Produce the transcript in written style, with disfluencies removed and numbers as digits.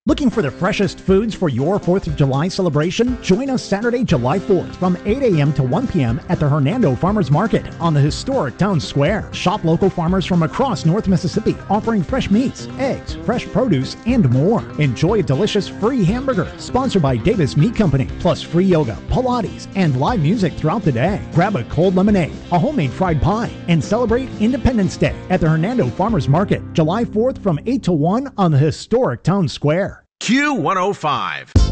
Looking for the freshest foods for your 4th of July celebration? Join us Saturday, July 4th from 8 a.m. to 1 p.m. at the Hernando Farmers Market on the historic town square. Shop local farmers from across North Mississippi offering fresh meats, eggs, fresh produce, and more. Enjoy a delicious free hamburger sponsored by Davis Meat Company, plus free yoga, Pilates, and live music throughout the day. Grab a cold lemonade, a homemade fried pie, and celebrate Independence Day at the Hernando Farmers Market, July 4th from 8 to 1 on the historic town square. Q105.